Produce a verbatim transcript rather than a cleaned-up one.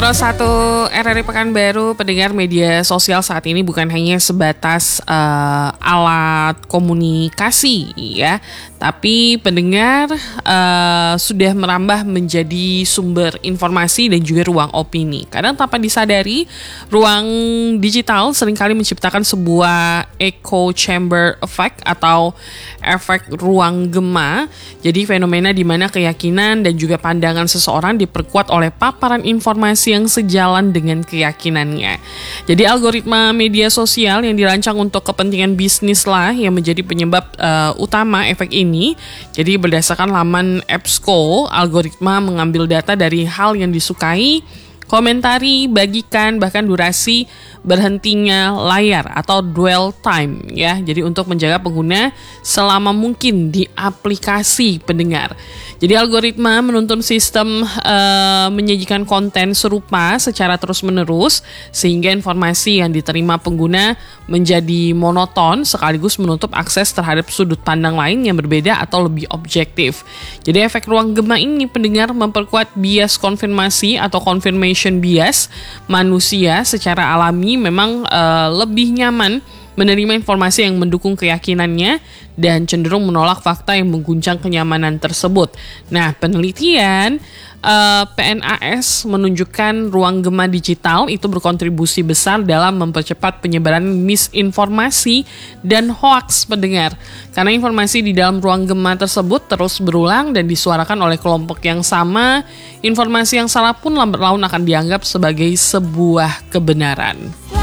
satu R R I Pekanbaru, pendengar, media sosial saat ini bukan hanya sebatas uh, alat komunikasi ya, tapi pendengar uh, sudah merambah menjadi sumber informasi dan juga ruang opini. Kadang tanpa disadari, ruang digital seringkali menciptakan sebuah echo chamber effect atau efek ruang gema. Jadi fenomena di mana keyakinan dan juga pandangan seseorang diperkuat oleh paparan informasi yang sejalan dengan keyakinannya. Jadi algoritma media sosial yang dirancang untuk kepentingan bisnis lah yang menjadi penyebab uh, utama efek ini. Jadi berdasarkan laman EBSCO, algoritma mengambil data dari hal yang disukai, komentari, bagikan, bahkan durasi berhentinya layar atau dwell time ya. Jadi untuk menjaga pengguna selama mungkin di aplikasi pendengar. Jadi algoritma menuntun sistem uh, menyajikan konten serupa secara terus-menerus sehingga informasi yang diterima pengguna menjadi monoton sekaligus menutup akses terhadap sudut pandang lain yang berbeda atau lebih objektif. Jadi efek ruang gema ini pendengar memperkuat bias konfirmasi atau confirmation bias. Manusia secara alami memang uh, lebih nyaman menerima informasi yang mendukung keyakinannya dan cenderung menolak fakta yang mengguncang kenyamanan tersebut. Nah, penelitian uh, P N A S menunjukkan ruang gema digital itu berkontribusi besar dalam mempercepat penyebaran misinformasi dan hoaks pendengar. Karena informasi di dalam ruang gema tersebut terus berulang dan disuarakan oleh kelompok yang sama, informasi yang salah pun lambat laun akan dianggap sebagai sebuah kebenaran.